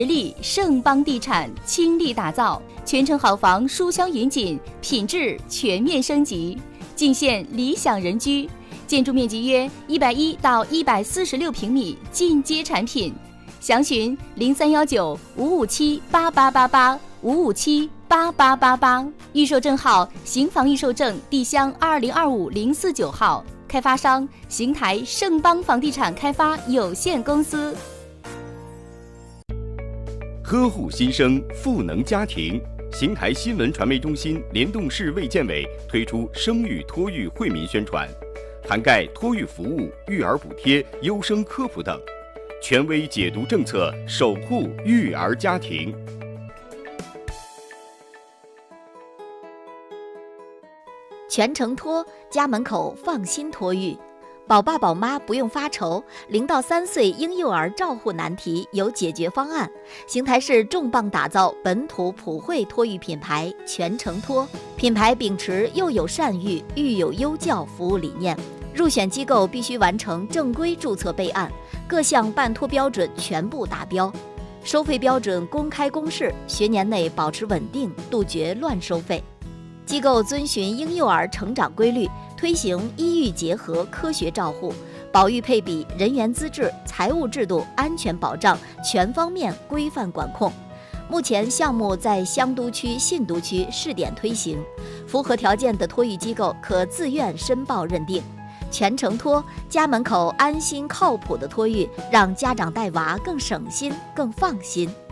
实力盛邦地产倾力打造，全城好房书香严谨，品质全面升级，尽现理想人居。建筑面积约110到146平米，进阶产品。详询0319-557-8888，557-8888。预售证号：邢房预售证地乡2025-049号，开发商：邢台盛邦房地产开发有限公司。 呵护新生，赋能家庭。邢台新闻传媒中心联动市卫健委推出生育托育惠民宣传，涵盖托育服务、育儿补贴、优生科普等，权威解读政策，守护育儿家庭。 全程托，家门口放心托育。宝爸宝妈不用发愁，0到3岁婴幼儿照护难题有解决方案。邢台市重磅打造本土普惠托育品牌全程托，品牌秉持幼有善育、育有优教服务理念，入选机构必须完成正规注册备案，各项办托标准全部达标，收费标准公开公示，学年内保持稳定，杜绝乱收费。机构遵循婴幼儿成长规律，推行医育结合科学照护，保育配比、人员资质、财务制度、安全保障全方面规范管控。目前项目在香都区、信都区试点推行，符合条件的托育机构可自愿申报认定。全程托，家门口安心靠谱的托育，让家长带娃更省心、更放心。